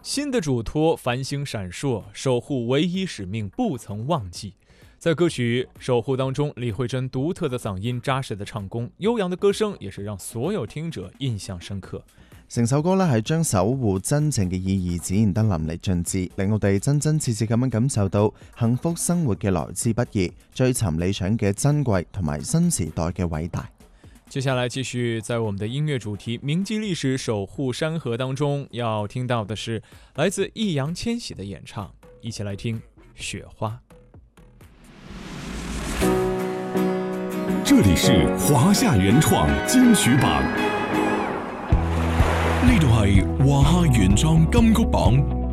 新的嘱托繁星闪烁，守护唯一使命不曾忘记。在歌曲《守护》当中，李慧珍独特的嗓音、扎實的唱功、悠揚的歌聲，也是讓所有聽者印象深刻。 成首歌咧係將守護真正嘅意義展現得淋漓盡致，令我哋真真切切咁樣感受到幸福生活嘅來之不易、追尋理想嘅珍貴同埋新時代嘅偉大。 接下來繼續在我們的音樂主題銘記歷史守護山河當中，要聽到的是來自易烊千璽的演唱，一起來聽《雪花》。 這裡是華夏原創金曲榜，呢度係華夏原創金曲榜。